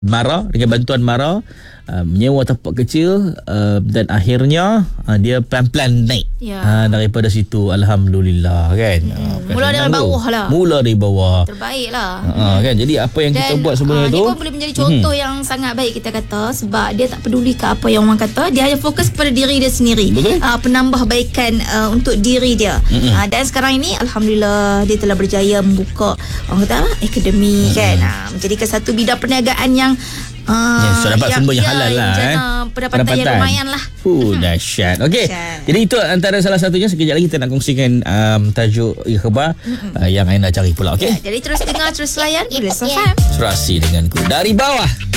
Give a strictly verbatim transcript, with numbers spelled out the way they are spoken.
Mara, dengan bantuan Mara, uh, menyewa tempat kecil, uh, dan akhirnya uh, dia pelan-pelan naik ya. uh, daripada situ. Alhamdulillah kan. hmm. uh, Mula dari bawah lah. Mula dari bawah. Terbaik lah. uh, kan. Jadi apa yang Dan, kita buat sebenarnya uh, tu, dia pun boleh menjadi contoh hmm. yang sangat baik kita kata, sebab dia tak peduli ke apa yang orang kata, dia hanya fokus kepada diri dia sendiri. Betul. Uh, penambah baikan uh, untuk diri dia. hmm. uh, Dan sekarang ini Alhamdulillah dia telah berjaya membuka orang kata akademi, hmm. kan, uh, menjadikan satu bidang perniagaan yang Uh, yes, so dapat sumber yang halal lah, yang eh. pendapatan, pendapatan yang lumayan lah. Uh, dahsyat. Okey. Jadi itu antara salah satunya. Sekejap lagi kita nak kongsikan um, tajuk ikhbar uh, yang Aina cari pula. Okey. Ya, jadi terus dengar, terus layan Bulletin F M. Serasi denganku dari bawah.